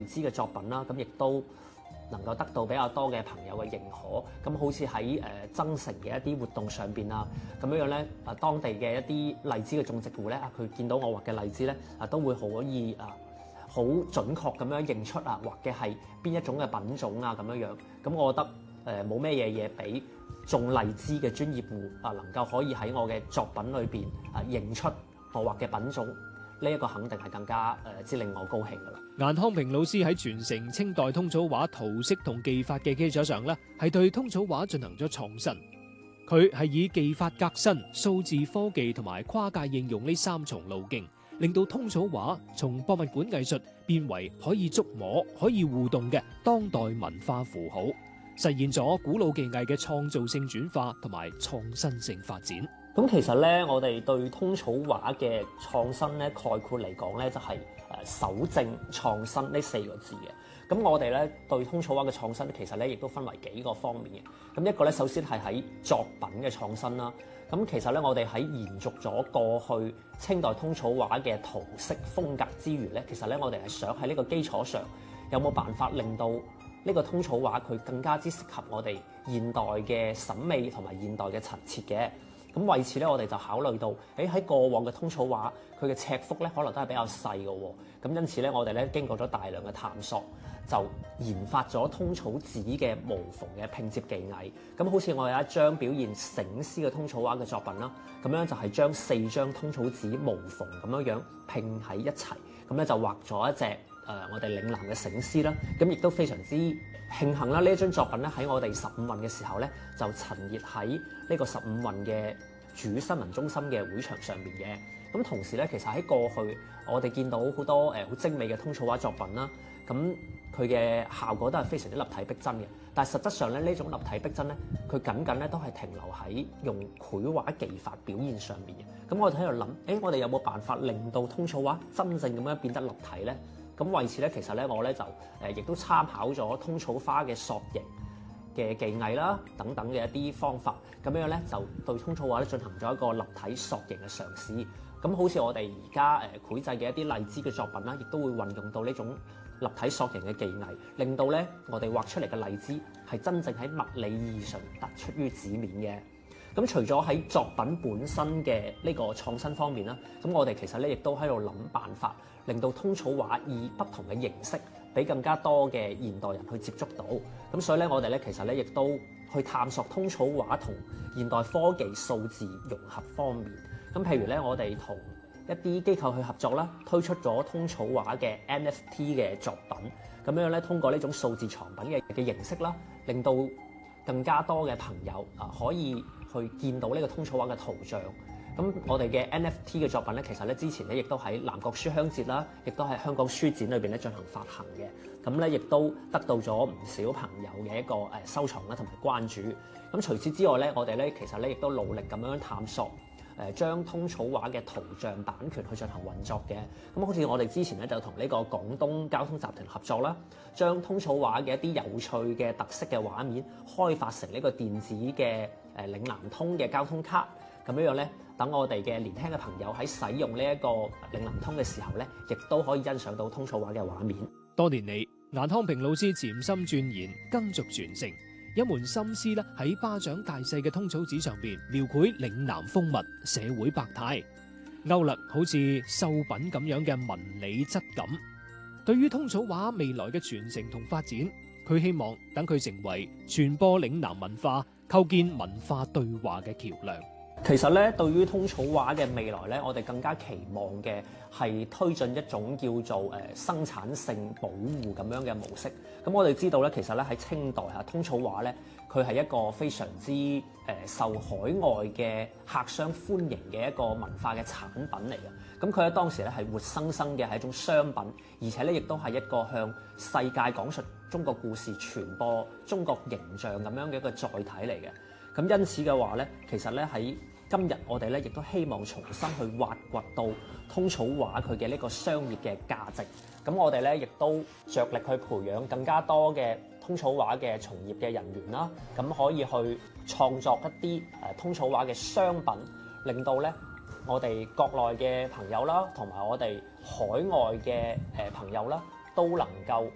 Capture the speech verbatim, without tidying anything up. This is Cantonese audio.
資嘅作品啦，咁亦都能夠得到比較多嘅朋友嘅認可。咁好似喺誒增城嘅一啲活動上邊啊，咁樣樣咧啊，當地嘅一啲荔枝嘅種植戶咧啊，佢見到我畫嘅荔枝咧啊，都會可以啊好準確咁樣認出啊畫嘅係邊一種嘅品種啊咁樣樣。咁我覺得誒冇咩嘢嘢比種荔枝嘅專業戶啊，能夠可以喺我嘅作品裏邊啊認出我畫嘅品種。呢一個肯定係更加誒之令我高興㗎啦。 顏康平老師喺傳承清代通草畫圖式同技法嘅基礎上咧，係對通草畫進行咗創新。佢係以技法革新、數字科技同埋跨界應用呢三重路徑，令到通草畫從博物館藝術變為可以觸摸、可以互動嘅當代文化符號，實現咗古老技藝嘅創造性轉化同埋創新性發展。 咁其實咧，我哋對通草畫嘅創新咧，概括嚟講咧，就係誒守正創新呢四個字嘅。咁我哋咧對通草畫嘅創新，其實咧亦都分為幾個方面嘅。咁一個咧，首先係喺作品嘅創新啦。咁其實咧，我哋喺延續咗過去清代通草畫嘅圖式風格之餘咧，其實咧我哋係想喺呢個基礎上，有冇辦法令到呢個通草畫佢更加之適合我哋現代嘅審美同埋現代嘅陳設嘅。咁為此咧，我哋就考慮到，誒喺過往嘅通草畫，佢嘅尺幅咧可能都係比較細嘅喎。咁因此咧，我哋咧經過咗大量嘅探索，就研發咗通草紙嘅無縫嘅拼接技藝。咁好似我有一張表現醒獅嘅通草畫嘅作品啦，咁樣就係將四張通草紙無縫咁樣樣拼喺一齊，咁咧就畫咗一隻誒、呃、我哋嶺南嘅醒獅啦。咁亦都非常之慶幸啦！呢一張作品咧喺我哋十五運嘅時候咧，就陳列喺呢個十五運嘅主新聞中心嘅會場上邊嘅。咁同時咧，其實喺過去我哋見到好多誒好精美嘅通草畫作品啦。咁佢嘅效果都係非常之立體逼真嘅。但係實質上咧，呢種立體逼真咧，佢僅僅咧都係停留喺用繪畫技法表現上邊嘅。咁我哋喺度諗，誒我哋有冇辦法令到通草畫真正咁樣變得立體咧？咁為此咧，其實咧我咧就誒亦都參考咗通草花嘅塑形嘅技藝啦，等等嘅一啲方法，咁樣咧就對通草畫咧進行咗一個立體塑形嘅嘗試。咁好似我哋而家誒繪製嘅一啲荔枝嘅作品啦，亦都會運用到呢種立體塑形嘅技藝，令到咧我哋畫出嚟嘅荔枝係真正喺物理意義上突出於紙面嘅。咁除咗喺作品本身嘅呢個創新方面啦，咁我哋其實咧亦都喺度諗辦法，令到通草畫以不同嘅形式，俾更加多嘅現代人去接觸到。咁所以咧，我哋咧其實咧亦都去探索通草畫同現代科技數字融合方面。咁譬如咧，我哋同一啲機構去合作啦，推出咗通草畫嘅 N F T 嘅作品。咁樣咧，通過呢種數字藏品嘅嘅形式啦，令到更加多嘅朋友啊可以去見到呢個通草畫嘅圖像。咁我哋嘅 N F T 嘅作品咧，其實咧之前咧亦都喺南國書香節啦，亦都喺香港書展裏邊咧進行發行嘅。咁咧亦都得到咗唔少朋友嘅一個誒收藏啦同埋關注。咁除此之外咧，我哋咧其實咧亦都努力咁樣探索誒將通草畫嘅圖像版權去進行運作嘅。咁好似我哋之前咧就同呢個廣東交通集團合作啦，將通草畫嘅一啲有趣嘅特色嘅畫面開發成呢個電子嘅誒嶺南通嘅交通卡。咁樣樣咧，等我哋嘅年輕嘅朋友喺使用呢一個嶺南通嘅時候咧，亦都可以欣賞到通草畫嘅畫面。 多年嚟，顏康平老師潛心鑽研，耕耆傳承，一門心思咧喺巴掌大細嘅通草紙上邊描繪嶺南風物、社會百態，勾勒好似繡品咁樣嘅紋理質感。對於通草畫未來嘅傳承同發展，佢希望等佢成為傳播嶺南文化、構建文化對話嘅橋梁。 其實咧，對於通草畫嘅未來咧，我哋更加期望嘅係推進一種叫做誒生產性保護咁樣嘅模式。咁我哋知道咧，其實咧喺清代嚇通草畫咧，佢係一個非常之誒受海外嘅客商歡迎嘅一個文化嘅產品嚟嘅。咁佢喺當時咧係活生生嘅係一種商品，而且咧亦都係一個向世界講述中國故事、傳播中國形象咁樣嘅一個載體嚟嘅。咁因此嘅話咧，其實咧喺今日我哋咧亦都希望重新去挖掘到通草畫佢嘅呢個商業嘅價值。咁我哋咧亦都着力去培養更加多嘅通草畫嘅從業嘅人員啦。咁可以去創作一啲誒通草畫嘅商品，令到咧我哋國內嘅朋友啦，同埋我哋海外嘅誒朋友啦，都能夠